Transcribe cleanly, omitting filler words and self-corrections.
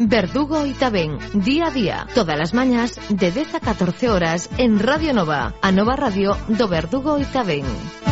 Verdugo Oitavén, día a día, todas as mañas de 10 a 14 horas en Radio Nova, a nova radio do Verdugo Oitavén.